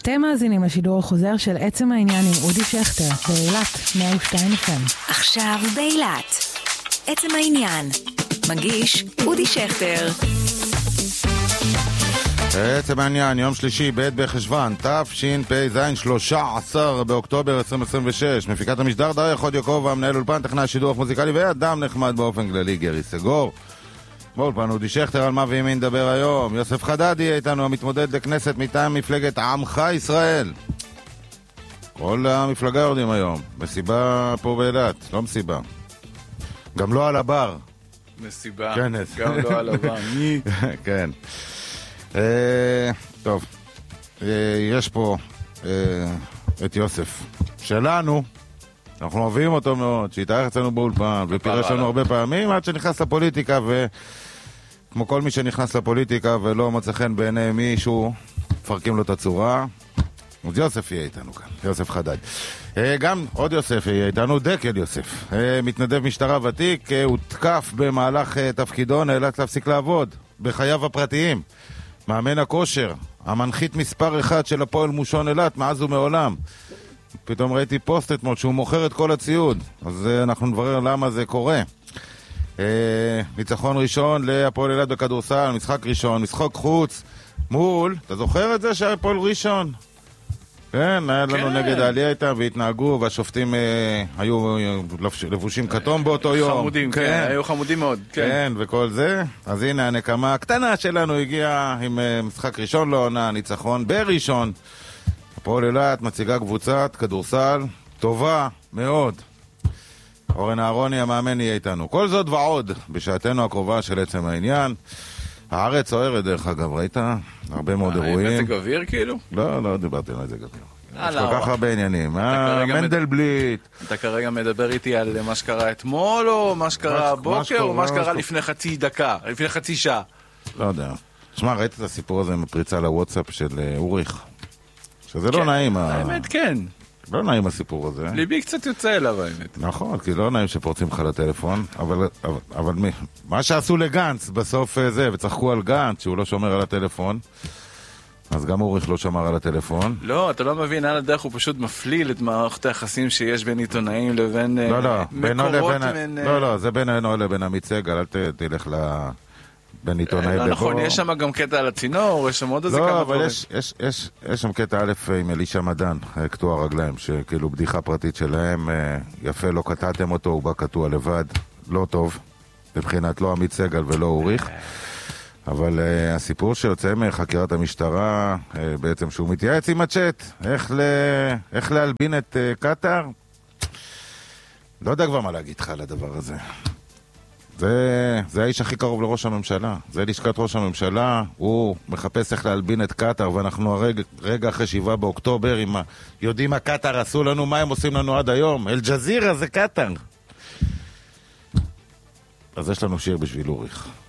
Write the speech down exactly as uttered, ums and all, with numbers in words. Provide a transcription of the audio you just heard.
אתם מאזינים לשידור החוזר של עצם העניין עם אודי שכטר, באילת, מאה ושתיים אף אם. עכשיו באילת. עצם העניין. מגיש אודי שכטר. עצם העניין, יום שלישי, ב' בחשוון, תשפ"ז, שלושה עשר באוקטובר עשרים עשרים ושש. מפיקת המשדר דריה חוד יעקב, המנהל אולפן, טכנאי שידור מוזיקלי ואדם נחמד באופן כללי, גרי סגור. באולפן אודי שכטר, על מה ועם מי נדבר היום. יוסף חדדי איתנו, המתמודד לכנסת מטעם מפלגת עמך ישראל. כל המפלגה יורדים היום, מסיבה פה באילת, לא מסיבה. גם לא על הבר. מסיבה, כנס. גם לא על הבר. מי? כן. טוב, יש פה את יוסף שלנו, אנחנו אוהבים אותו מאוד, שהתארח אצלנו באולפן ופירש לנו הרבה פעמים עד שנכנס לפוליטיקה, וכמו כל מי שנכנס לפוליטיקה ולא מוצא חן בעיני מישהו, מפרקים לו את הצורה. אז יוסף יהיה איתנו כאן, יוסף חדד. גם עוד יוסף יהיה איתנו, דקל יוסף, מתנדב משטרה ותיק, הוא תקף במהלך תפקידו, נאלץ להפסיק לעבוד בחייו הפרטיים. מאמן הכושר, המנחית מספר אחד של הפועל מושון אילת מאז ומעולם. פתאום ראיתי פוסט אתמול שהוא מוכר את כל הציוד, אז אנחנו נברר למה זה קורה. אה, ניצחון ראשון להפועל אילת בכדורסל, משחק ראשון, משחק חוץ מול, אתה זוכר את זה שהפועל ראשון? כן, היה לנו כן. נגד העלייה איתם והתנהגו, והשופטים אה, היו לבושים כתום באותו יום. חמודים, כן. כן, היו חמודים מאוד. כן. כן, וכל זה. אז הנה הנקמה הקטנה שלנו הגיעה עם אה, משחק ראשון לעונה, ניצחון בראשון. הפועל אילת מציגה קבוצת כדורסל טובה מאוד. אורן אהרוני המאמן יהיה איתנו. כל זאת ועוד בשעתנו הקרובה של עצם העניין. הארץ סוערת דרך אגב, ראית? הרבה מאוד אירועים. מזג אוויר כאילו? לא, לא דיברתי על מזג אוויר. יש כל כך הרבה עניינים. מנדלבליט. אתה כרגע מדבר איתי על מה שקרה אתמול, או מה שקרה הבוקר, או מה שקרה לפני חצי דקה, לפני חצי שעה? לא יודע. שמע, ראית את הסיפור הזה עם הפריצה לוואטסאפ של אוריך? שזה לא נעים. האמת כן. לא נעים הסיפור הזה. ליבי קצת יוצא אליו האמת. נכון, כי לא נעים שפורצים לך לטלפון, אבל, אבל, אבל מי, מה שעשו לגנץ בסוף זה, וצחקו על גנץ שהוא לא שומר על הטלפון, אז גם אוריך לא שמר על הטלפון. לא, אתה לא מבין, על הדרך הוא פשוט מפליל את מערכת היחסים שיש בין עיתונאים לבין לא, לא, מקורות בין, מן... לא, לא, זה בינו לבין עמית סגל, אל ת, תלך ל... בין עיתונאי לא נכון, יש שם גם קטע על הצינור, יש שם עוד איזה כמה דברים. לא, אבל יש, יש, יש, יש שם קטע א' עם אלישע מדן, קטוע רגליים, שכאילו בדיחה פרטית שלהם, יפה, לא קטעתם אותו, הוא בא קטוע לבד, לא טוב, מבחינת לא עמית סגל ולא אוריך. אבל uh, הסיפור שיוצא מחקירת המשטרה, uh, בעצם שהוא מתייעץ עם הצ'אט, איך, ל... איך להלבין את uh, קטר, לא יודע כבר מה להגיד לך על הדבר הזה. זה, זה האיש הכי קרוב לראש הממשלה, זה לשכת ראש הממשלה, הוא מחפש איך להלבין את קטר, ואנחנו הרגע, רגע אחרי שבעה באוקטובר, עם ה... יודעים מה קטר עשו לנו, מה הם עושים לנו עד היום, אל-ג'זירה זה קטר. אז יש לנו שיר בשביל אוריך.